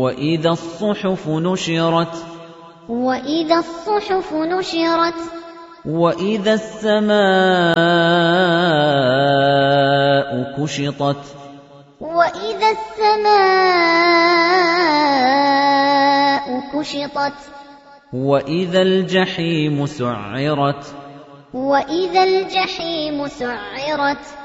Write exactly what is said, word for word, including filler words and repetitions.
وَإِذَا الصُّحُفُ نُشِرَتْ وَإِذَا الصُّحُفُ نُشِرَتْ وَإِذَا السَّمَاءُ كُشِطَتْ وَإِذَا السَّمَاءُ كُشِطَتْ وَإِذَا الْجَحِيمُ سُعِّرَتْ وَإِذَا الْجَحِيمُ سُعِّرَتْ